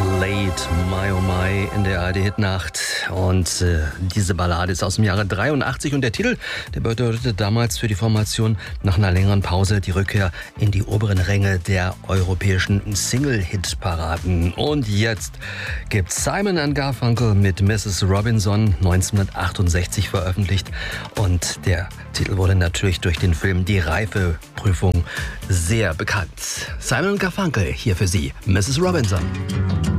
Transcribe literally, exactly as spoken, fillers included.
Late, My Oh My in der A R D-Hitnacht. Und äh, diese Ballade ist aus dem Jahre dreiundachtzig und der Titel, der bedeutete damals für die Formation nach einer längeren Pause die Rückkehr in die oberen Ränge der europäischen Single-Hit-Paraden. Und jetzt gibt Simon and Garfunkel mit Missus Robinson neunzehnhundertachtundsechzig veröffentlicht und der Titel wurde natürlich durch den Film Die Reifeprüfung sehr bekannt. Simon und Garfunkel hier für Sie, Missus Robinson.